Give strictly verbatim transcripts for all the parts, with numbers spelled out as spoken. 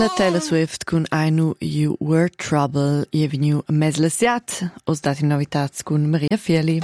La Taylor Swift con I Knew You Were Trouble e veniu mes lesiat. Os dati novitats con Maria Fieli.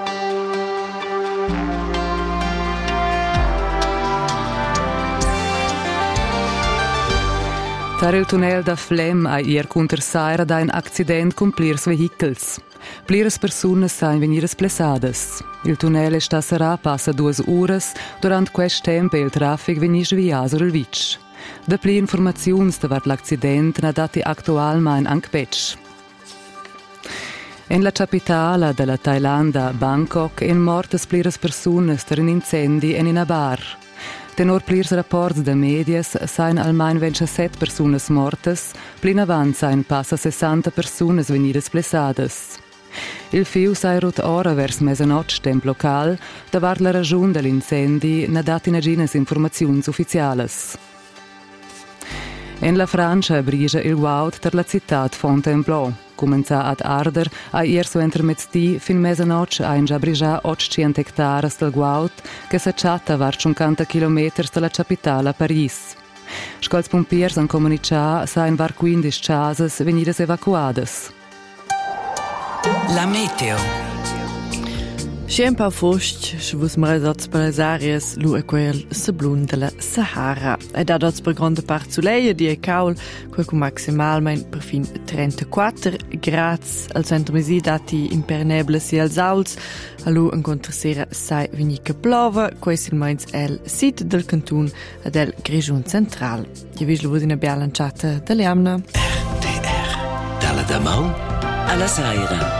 Tar il tunnel da Flem a ier cuntersaira da un accident con plirs vehicles. Pliras persunas sain veniras plesadas. Il tunnel è stasera passa duas uras, durant quest tempo il traffic veni svias or il vitsch. Da pli informaziuns davart l'accident na dati actualmein anche petsch. En la capitala della Thailanda, Bangkok, en mortas pliras persunas ter un incendi en in a bar. Tenor plirs rapports da medias sain almain ventisette persunas mortas, plin avant sain passa sessanta persunas venidas plesadas. Il fiu sai rut ora vers mesanotg temp local, davart la ragiun dell'incendi na dati naginas informaziuns ufficialas. En la Francia brigia il Wout ter la città Fontainebleau. Comenza ad arder a ier so entre mezzdi fin mesanotg a in già brigia ottocento hectares del Wout che s'acciatta var cinquanta chilometers dalla capitala Paris. Scols pompiers han comunicia sa in var quindici casas venidas evacuadas. La meteo. C'è un po' fust, se vus maradot per le areas, lu è quel sablun della Sahara. E da dots per grande part soleil di e caul, quel con maximalmein per fin trentaquattro grads, al centro mesi dati imperneble sia als auls, a lu incontra sera sai vinica plova, quais il mains el sit del cantun ed el grigiun central. Je vis lu in a bia lanciata da Liamna. R T R, dalla Damau alla Saira.